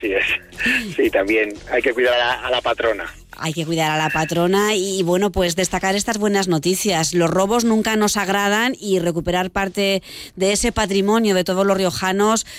Sí, sí, también hay que cuidar a la patrona. Hay que cuidar a la patrona y, bueno, pues destacar estas buenas noticias. Los robos nunca nos agradan y recuperar parte de ese patrimonio de todos los riojanos